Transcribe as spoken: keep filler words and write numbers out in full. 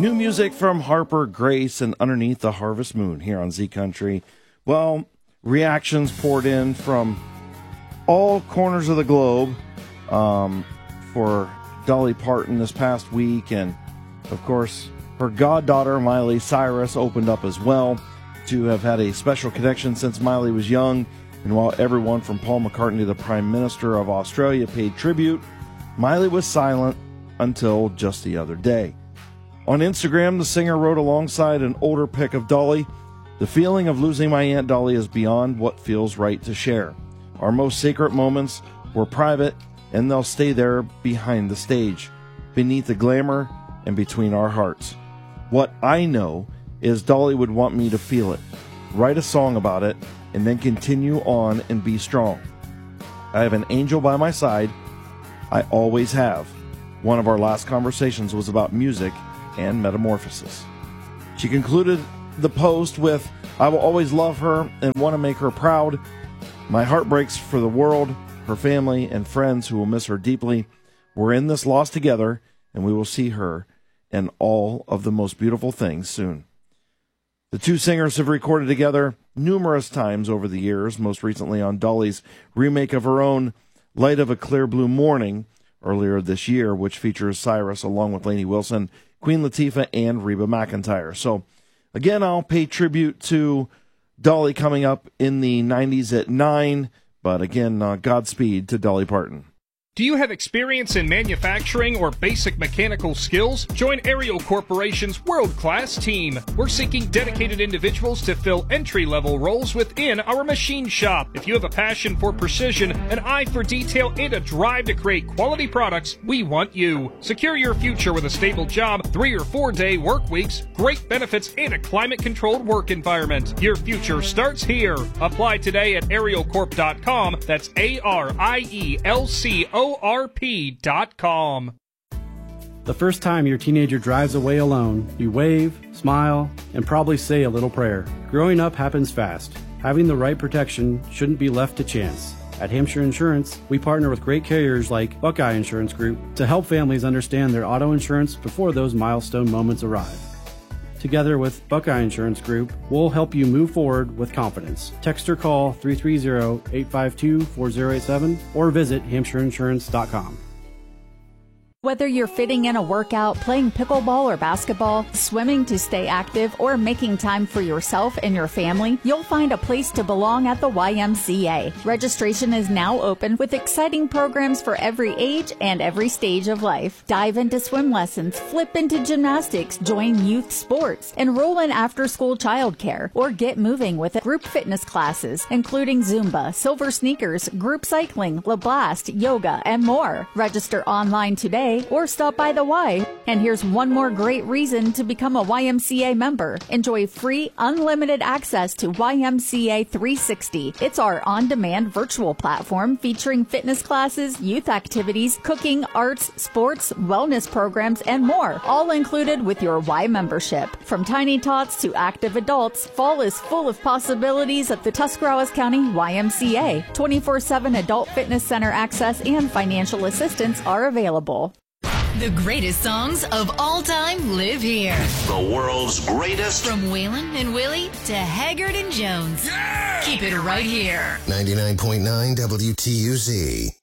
New music from Harper Grace and Underneath the Harvest Moon here on Z Country. Well, reactions poured in from all corners of the globe um, for Dolly Parton this past week. And, of course, her goddaughter, Miley Cyrus, opened up as well to have had a special connection since Miley was young. And while everyone from Paul McCartney to the Prime Minister of Australia paid tribute, Miley was silent until just the other day. On Instagram, the singer wrote alongside an older pic of Dolly, "The feeling of losing my Aunt Dolly is beyond what feels right to share. Our most sacred moments were private, and they'll stay there behind the stage, beneath the glamour and between our hearts. What I know is Dolly would want me to feel it, write a song about it, and then continue on and be strong. I have an angel by my side. I always have. One of our last conversations was about music and metamorphosis." She concluded the post with, "I will always love her and want to make her proud. My heart breaks for the world, her family, and friends who will miss her deeply. We're in this loss together, and we will see her and all of the most beautiful things soon." The two singers have recorded together numerous times over the years, most recently on Dolly's remake of her own Light of a Clear Blue Morning earlier this year, which features Cyrus along with Lainey Wilson, Queen Latifah, and Reba McEntire. So, again, I'll pay tribute to Dolly coming up in the nineties at nine, but again, uh, Godspeed to Dolly Parton. Do you have experience in manufacturing or basic mechanical skills? Join Ariel Corporation's world-class team. We're seeking dedicated individuals to fill entry-level roles within our machine shop. If you have a passion for precision, an eye for detail, and a drive to create quality products, we want you. Secure your future with a stable job, three or four-day work weeks, great benefits, and a climate-controlled work environment. Your future starts here. Apply today at ariel corp dot com. That's A R I E L C O O R P dot com. The first time your teenager drives away alone, you wave, smile, and probably say a little prayer. Growing up happens fast. Having the right protection shouldn't be left to chance. At Hampshire Insurance, we partner with great carriers like Buckeye Insurance Group to help families understand their auto insurance before those milestone moments arrive. Together with Buckeye Insurance Group, we'll help you move forward with confidence. Text or call three three zero, eight five two, four zero eight seven or visit hampshire insurance dot com. Whether you're fitting in a workout, playing pickleball or basketball, swimming to stay active, or making time for yourself and your family, you'll find a place to belong at the Y M C A. Registration is now open with exciting programs for every age and every stage of life. Dive into swim lessons, flip into gymnastics, join youth sports, enroll in after-school childcare, or get moving with group fitness classes, including Zumba, Silver Sneakers, group cycling, LaBlast, yoga, and more. Register online today or stop by the Y. And here's one more great reason to become a Y M C A member. Enjoy free, unlimited access to Y M C A three sixty. It's our on-demand virtual platform featuring fitness classes, youth activities, cooking, arts, sports, wellness programs, and more, all included with your Y membership. From tiny tots to active adults, fall is full of possibilities at the Tuscarawas County Y M C A. twenty-four seven adult fitness center access and financial assistance are available. The greatest songs of all time live here. The world's greatest. From Waylon and Willie to Haggard and Jones. Yeah! Keep it right here. ninety-nine point nine W T U Z.